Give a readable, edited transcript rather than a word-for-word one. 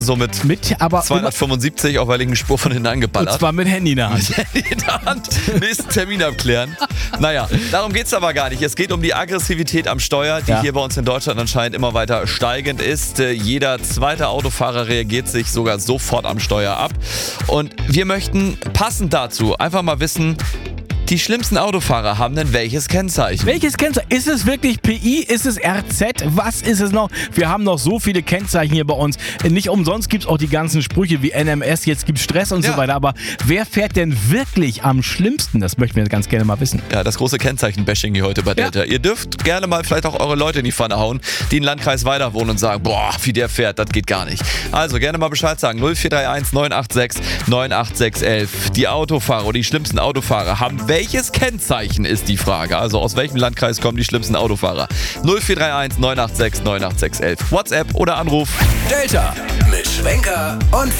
so mit aber 275 auf der linken Spur von hinten angeballert. Und zwar mit Handy in der Hand. In der Hand. Nächsten Termin abklären. Naja, darum geht's aber gar nicht. Es geht um die Aggressivität am Steuer, die hier bei uns in Deutschland anscheinend immer weiter steigend ist. Jeder zweite Autofahrer reagiert sich sogar sofort am Steuer ab. Und wir möchten passend dazu einfach mal wissen, die schlimmsten Autofahrer haben denn welches Kennzeichen? Welches Kennzeichen? Ist es wirklich PI? Ist es RZ? Was ist es noch? Wir haben noch so viele Kennzeichen hier bei uns. Nicht umsonst gibt es auch die ganzen Sprüche wie NMS, jetzt gibt es Stress und so weiter. Aber wer fährt denn wirklich am schlimmsten? Das möchten wir ganz gerne mal wissen. Ja, das große Kennzeichen-Bashing hier heute bei Delta. Ihr dürft gerne mal vielleicht auch eure Leute in die Pfanne hauen, die im Landkreis weiter wohnen und sagen, boah, wie der fährt, das geht gar nicht. Also gerne mal Bescheid sagen. 0431 986 98611. Die Autofahrer oder die schlimmsten Autofahrer haben welches Kennzeichen, ist die Frage. Also aus welchem Landkreis kommen die schlimmsten Autofahrer? 0431 986 98611. WhatsApp oder Anruf. Delta mit Schwenker und